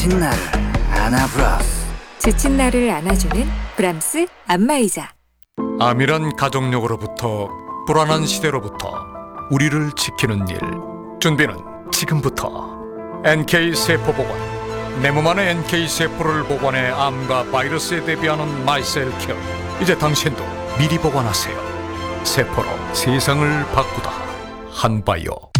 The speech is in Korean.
지친 나를 안아브라스. 지친 나를 안아주는 브람스 안마의자. 암이란 가족력으로부터 불안한 시대로부터 우리를 지키는 일. 준비는 지금부터. NK세포보관. 내 몸 안에 NK세포를 보관해 암과 바이러스에 대비하는 마이셀케어. 이제 당신도 미리 보관하세요. 세포로 세상을 바꾸다. 한바이오.